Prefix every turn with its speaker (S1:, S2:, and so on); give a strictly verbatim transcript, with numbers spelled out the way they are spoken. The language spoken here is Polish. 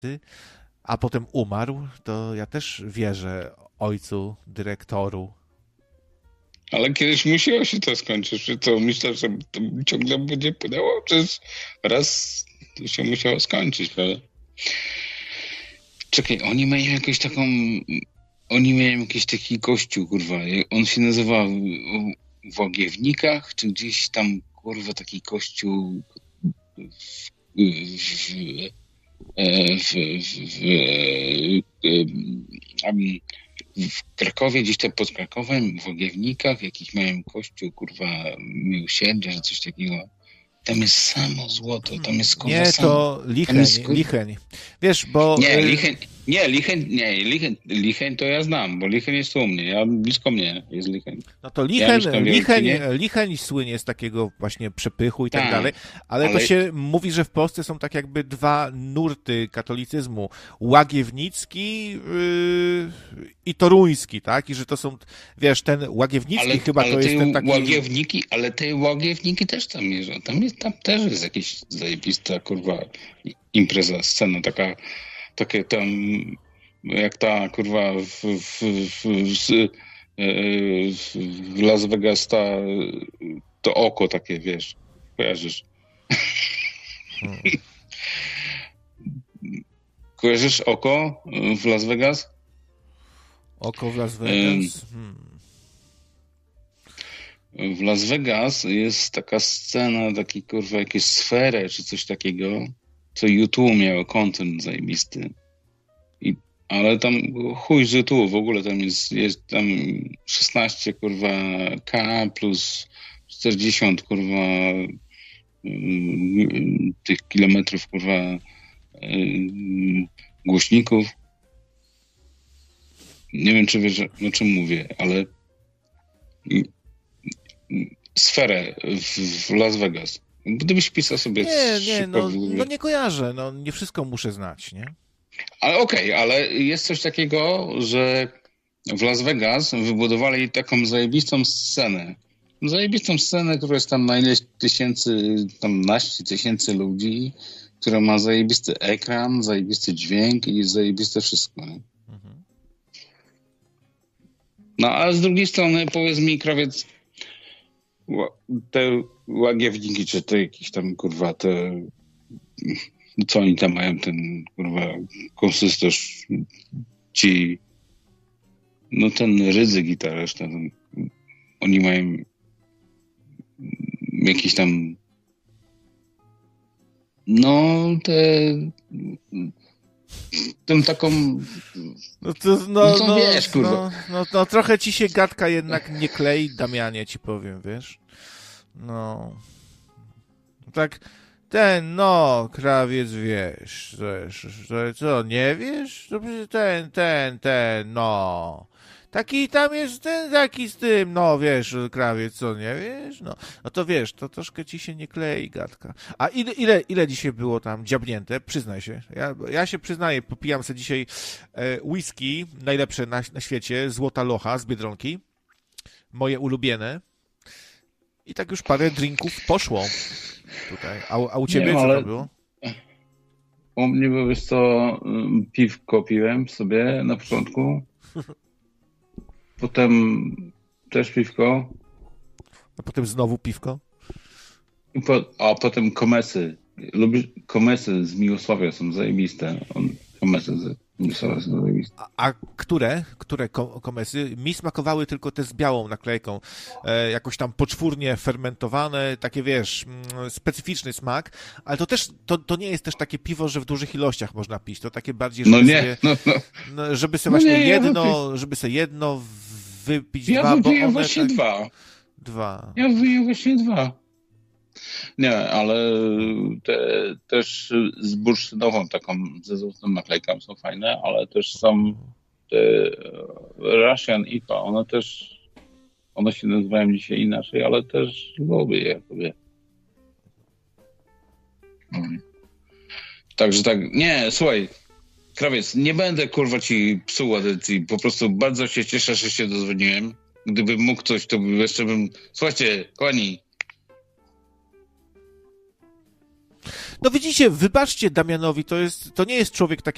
S1: a potem umarł, to ja też wierzę ojcu, dyrektoru.
S2: Ale kiedyś musiało się to skończyć, że to myślę, że to ciągle będzie płynęło, przecież raz to się musiało skończyć, prawda? Czekaj, oni mają jakąś taką... Oni mają jakiś taki kościół, kurwa. On się nazywa w Łagiewnikach, czy gdzieś tam, kurwa, taki kościół w, w, w, w, w Krakowie, gdzieś tam pod Krakowem, w Łagiewnikach, jakiś mają kościół, kurwa, miłosierdzia, czy coś takiego. Tam jest samo złoto, tam jest kurwa
S1: Nie,
S2: samo.
S1: to Licheń,
S2: jest, kur...
S1: Licheń. Wiesz, bo...
S2: Nie, Licheń, nie, Licheń, nie, Licheń, Licheń to ja znam, bo Licheń jest u mnie, ja, blisko mnie jest Licheń.
S1: No to Licheń,
S2: ja
S1: Licheń, Licheń słynie z takiego właśnie przepychu i tak, tak dalej, ale, ale to się mówi, że w Polsce są tak jakby dwa nurty katolicyzmu. Łagiewnicki yy, i toruński, tak? I że to są, wiesz, ten Łagiewnicki
S2: ale,
S1: chyba
S2: ale
S1: to jest ten taki...
S2: Łagiewniki, ale te Łagiewniki też tam jeżdżą. Tam, jest, tam też jest jakaś zajebista, kurwa, impreza, scena taka, takie tam, jak ta, kurwa, w, w, w, w, w Las Vegas ta, to oko takie, wiesz, kojarzysz? Hmm. Kojarzysz oko w Las Vegas?
S1: Oko w Las Vegas? Hmm.
S2: W Las Vegas jest taka scena, taki kurwa, jakieś sferę, czy coś takiego, co YouTube miał content zajebisty. I, ale tam chuj z YouTube, w ogóle tam jest, jest tam szesnaście kurwa K plus czterdzieści kurwa tych kilometrów kurwa głośników. Nie wiem, czy wiesz, o czym mówię, ale sferę w, w Las Vegas. Gdybyś pisał sobie...
S1: Nie, nie, no, no nie kojarzę, no nie wszystko muszę znać, nie?
S2: Ale okej, okay, ale jest coś takiego, że w Las Vegas wybudowali taką zajebistą scenę. Zajebistą scenę, która jest tam na ileś tysięcy, tam naście tysięcy ludzi, która ma zajebisty ekran, zajebisty dźwięk i zajebiste wszystko, nie? Mhm. No, a z drugiej strony, powiedz mi, Krawiec, te Łagiewniki, czy te jakieś tam, kurwa, te... Co oni tam mają, ten, kurwa, konsysterz, ci... No ten Rydzyk i ta reszta, ten, oni mają jakieś tam... No, te... Tą taką...
S1: No, to, no, no, no wiesz, kurwa. No, no, no trochę ci się gadka jednak nie klei, Damianie, ci powiem, wiesz? No... Tak... Ten, no, Krawiec, wiesz, wiesz, że co, nie wiesz? Ten, ten, ten, no. Taki tam jest ten, taki z tym, no, wiesz, Krawiec, co, nie wiesz? No, no to wiesz, to troszkę ci się nie klei gadka. A ile, ile, ile dzisiaj było tam dziabnięte? Przyznaj się. Ja, ja się przyznaję, popijam sobie dzisiaj e, whisky, najlepsze na, na świecie, Złota Locha z Biedronki, moje ulubione. I tak już parę drinków poszło tutaj. A, a u ciebie nie, co to było?
S2: U mnie było, wiesz co, piwko piłem sobie na początku. Potem też piwko.
S1: A potem znowu piwko?
S2: I po, a potem komesy. Lubisz komesy z Miłosławia, są zajebiste. On, komesy z Miłosławia są zajebiste.
S1: A, a które? Które komesy? Mi smakowały tylko te z białą naklejką. E, jakoś tam poczwórnie fermentowane, takie wiesz, specyficzny smak, ale to też, to, to nie jest też takie piwo, że w dużych ilościach można pić. To takie bardziej, żeby
S2: no nie,
S1: sobie,
S2: no,
S1: no. żeby sobie no właśnie nie, jedno, ja żeby sobie jedno wypić
S2: ja
S1: dwa, bo one
S2: właśnie
S1: tak...
S2: dwa.
S1: Dwa.
S2: Ja wypiję właśnie dwa. Nie, ale te, też z bursztynową taką, ze złotą naklejką są fajne, ale też są te Russian I P A, one też, one się nazywają dzisiaj inaczej, ale też lubię je, lubię. Także tak, nie, słuchaj, Krawiec, nie będę kurwa ci psuł edycji, po prostu bardzo się cieszę, że się dozwoniłem. Gdybym mógł coś, to by jeszcze bym... Słuchajcie, kochani.
S1: No widzicie, wybaczcie Damianowi, to jest, to nie jest człowiek tak